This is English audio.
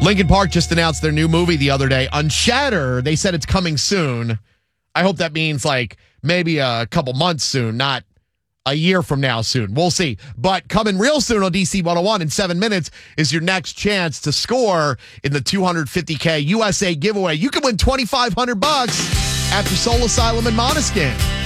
Linkin Park just announced their new movie the other day. Unshatter, they said it's coming soon. I hope that means like maybe a couple months soon, not a year from now soon. We'll see. But coming real soon on DC 101 in 7 minutes is your next chance to score in the $250K USA giveaway. You can win $2,500 after Soul Asylum and Måneskin.